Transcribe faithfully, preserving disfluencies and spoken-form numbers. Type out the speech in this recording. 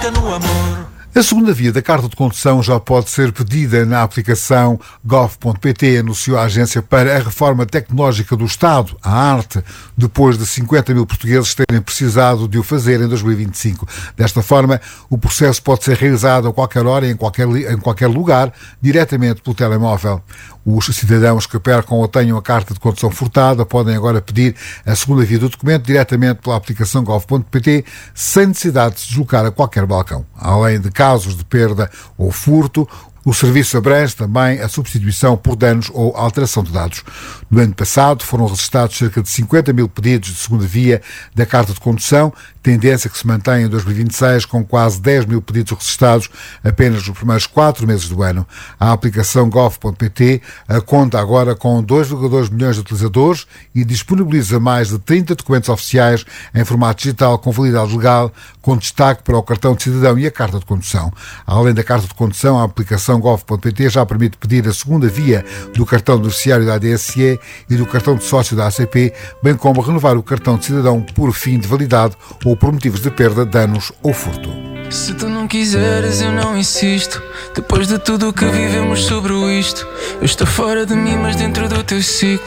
acredita no amor. A segunda via da carta de condução já pode ser pedida na aplicação gov ponto pt, anunciou a Agência para a Reforma Tecnológica do Estado, a ARTE, depois de cinquenta mil portugueses terem precisado de o fazer em dois mil e vinte e cinco. Desta forma, o processo pode ser realizado a qualquer hora e em qualquer, em qualquer lugar, diretamente pelo telemóvel. Os cidadãos que percam ou tenham a carta de condução furtada podem agora pedir a segunda via do documento diretamente pela aplicação gov ponto pt, sem necessidade de se deslocar a qualquer balcão. Além de casos de perda ou furto, o serviço abrange também a substituição por danos ou alteração de dados. No ano passado foram registrados cerca de cinquenta mil pedidos de segunda via da carta de condução, tendência que se mantém em dois mil e vinte e seis, com quase dez mil pedidos registrados apenas nos primeiros quatro meses do ano. A aplicação gov ponto pt conta agora com dois vírgula dois milhões de utilizadores e disponibiliza mais de trinta documentos oficiais em formato digital com validade legal, com destaque para o cartão de cidadão e a carta de condução. Além da carta de condução, a aplicação gov ponto pt já permite pedir a segunda via do cartão de beneficiário da A D S E e do cartão de sócio da A C P, bem como renovar o cartão de cidadão por fim de validade ou por motivos de perda, danos ou furto. Se tu não quiseres, eu não insisto. Depois de tudo o que vivemos sobre o isto, eu estou fora de mim, mas dentro do teu ciclo.